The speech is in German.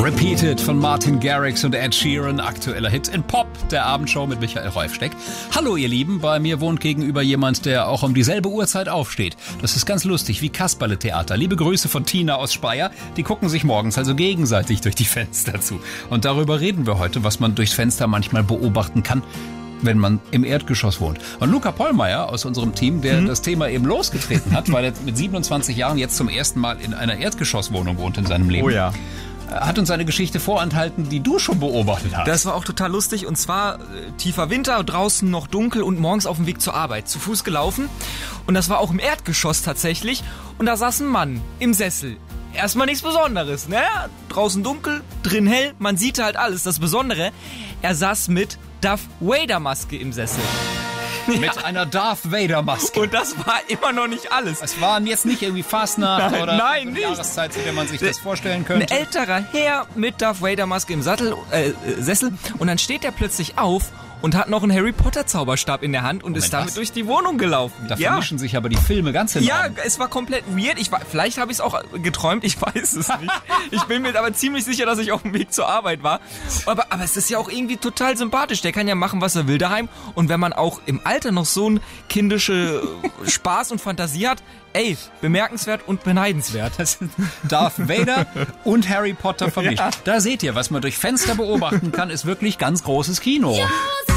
Repeated von Martin Garrix und Ed Sheeran, aktueller Hit in Pop, der Abendshow mit Michael Reufsteck. Hallo ihr Lieben, bei mir wohnt gegenüber jemand, der auch um dieselbe Uhrzeit aufsteht. Das ist ganz lustig, wie Kasperle-Theater. Liebe Grüße von Tina aus Speyer, die gucken sich morgens also gegenseitig durch die Fenster zu. Und darüber reden wir heute, was man durchs Fenster manchmal beobachten kann, wenn man im Erdgeschoss wohnt. Und Luca Pollmeier aus unserem Team, der das Thema eben losgetreten hat, weil er mit 27 Jahren jetzt zum ersten Mal in einer Erdgeschosswohnung wohnt in seinem Leben. Oh ja. Hat uns eine Geschichte vorenthalten, die du schon beobachtet hast. Das war auch total lustig und zwar tiefer Winter, draußen noch dunkel und morgens auf dem Weg zur Arbeit, zu Fuß gelaufen und das war auch im Erdgeschoss tatsächlich und da saß ein Mann im Sessel. Erstmal nichts Besonderes, ne? Draußen dunkel, drin hell, man sieht halt alles. Das Besondere, er saß mit Darth Vader Maske im Sessel. Mit einer Darth Vader Maske. Und das war immer noch nicht alles. Es waren jetzt nicht irgendwie Fastnacht oder nein, eine nicht. Jahreszeit, zu der man sich das vorstellen könnte. Ein älterer Herr mit Darth Vader Maske im Sessel und dann steht er plötzlich auf und hat noch einen Harry Potter Zauberstab in der Hand und ist damit was? durch die Wohnung gelaufen. Da vermischen sich aber die Filme ganz enorm. Ja, es war komplett weird. Vielleicht habe ich es auch geträumt, ich weiß es nicht. Ich bin mir aber ziemlich sicher, dass ich auf dem Weg zur Arbeit war. Aber es ist ja auch irgendwie total sympathisch. Der kann ja machen, was er will daheim. Und wenn man auch im Alter noch so ein kindische Spaß und Fantasie hat, ey, bemerkenswert und beneidenswert. Das sind Darth Vader und Harry Potter vermischt. Ja. Da seht ihr, was man durch Fenster beobachten kann, ist wirklich ganz großes Kino.